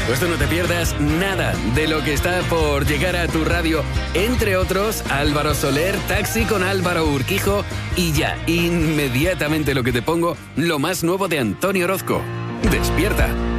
Pues tú no te pierdas nada de lo que está por llegar a tu radio. Entre otros, Álvaro Soler, Taxi con Álvaro Urquijo y ya, inmediatamente lo que te pongo, lo más nuevo de Antonio Orozco. Despierta.